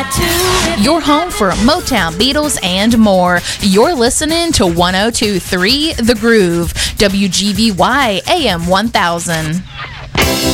Your home for Motown, Beatles, and more. You're listening to 102.3 The Groove, WGVY AM 1000.